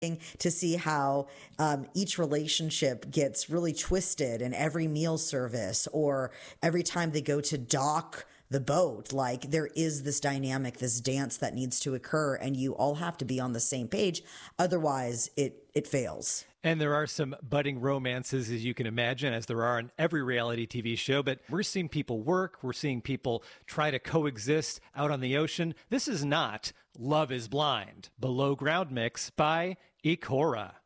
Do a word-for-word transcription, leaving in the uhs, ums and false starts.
to see how um, each relationship gets really twisted in every meal service or every time they go to dock the boat. Like, there is this dynamic, this dance that needs to occur, and you all have to be on the same page. Otherwise, it it fails. And there are some budding romances, as you can imagine, as there are in every reality T V show. But we're seeing people work. We're seeing people try to coexist out on the ocean. This is not Love is Blind. Below Ground mix by Ikora.